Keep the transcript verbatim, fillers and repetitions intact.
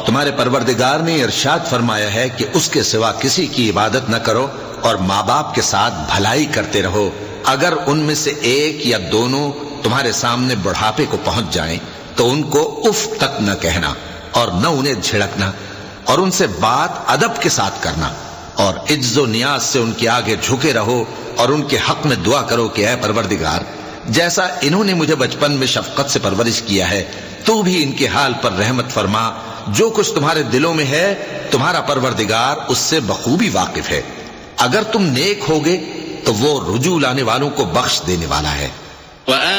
तुम्हारे परवरदिगार ने इरशाद फरमाया है कि उसके सिवा किसी की इबादत न करो और माँ बाप के साथ भलाई करते रहो। अगर उनमें से एक या दोनों तुम्हारे सामने बुढ़ापे को पहुंच जाएं, तो उनको उफ तक न कहना और न उन्हें झिड़कना, और उनसे बात अदब के साथ करना, और इज्जो नियाज से उनके आगे झुके रहो और उनके हक में दुआ करो कि ऐ परवरदिगार, जैसा इन्होंने मुझे बचपन में शफकत से परवरिश किया है, तू भी इनके हाल पर रहमत फरमा। जो कुछ तुम्हारे दिलों में है तुम्हारा परवरदिगार उससे बखूबी वाकिफ है। अगर तुम नेक होगे तो वो रुजू लाने वालों को बख्श देने वाला है।